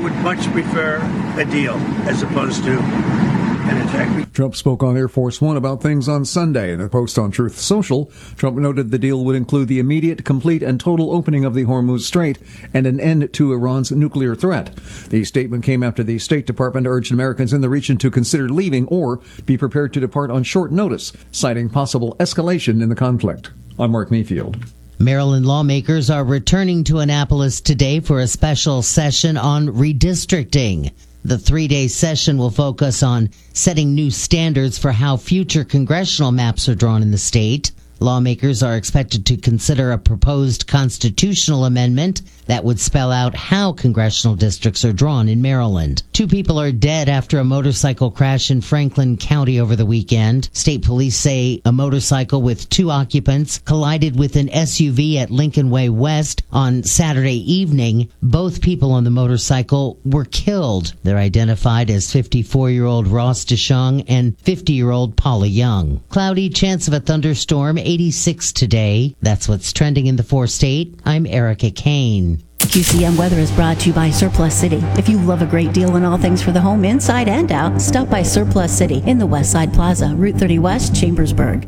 would much prefer a deal as opposed to an attack. Trump spoke on Air Force One about things on Sunday. In a post on Truth Social, Trump noted the deal would include the immediate, complete, and total opening of the Hormuz Strait and an end to Iran's nuclear threat. The statement came after the State Department urged Americans in the region to consider leaving or be prepared to depart on short notice, citing possible escalation in the conflict. I'm Mark Mayfield. Maryland lawmakers are returning to Annapolis today for a special session on redistricting. The 3-day session will focus on setting new standards for how future congressional maps are drawn in the state. Lawmakers are expected to consider a proposed constitutional amendment that would spell out how congressional districts are drawn in Maryland. 2 people are dead after a motorcycle crash in Franklin County over the weekend. State police say a motorcycle with 2 occupants collided with an SUV at Lincoln Way West on Saturday evening. Both people on the motorcycle were killed. They're identified as 54-year-old Ross DeShong and 50-year-old Paula Young. Cloudy, chance of a thunderstorm, 86 today. That's what's trending in the 4-state. I'm Erica Kane. QCM Weather is brought to you by Surplus City. If you love a great deal in all things for the home, inside and out, stop by Surplus City in the Westside Plaza, Route 30 West, Chambersburg.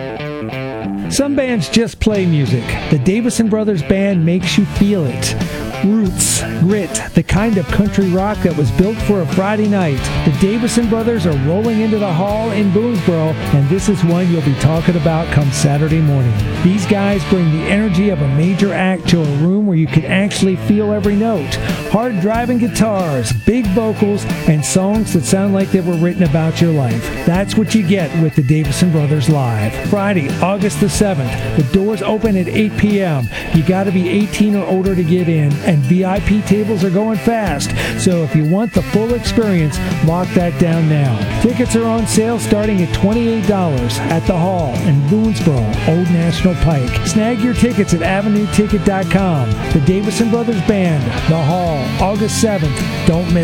Some bands just play music. The Davison Brothers Band makes you feel it. Roots, grit, the kind of country rock that was built for a Friday night. The Davison Brothers are rolling into the hall in Boonesboro, and this is one you'll be talking about come Saturday morning. These guys bring the energy of a major act to a room where you can actually feel every note. Hard driving guitars, big vocals, and songs that sound like they were written about your life. That's what you get with the Davison Brothers Live. Friday, August the 7th. The doors open at 8 p.m. You got to be 18 or older to get in, and VIP tables are going fast. So if you want the full experience, lock that down now. Tickets are on sale starting at $28 at the Hall in Boonesboro, Old National Pike. Snag your tickets at avenueticket.com. The Davison Brothers Band, the Hall, August 7th. Don't miss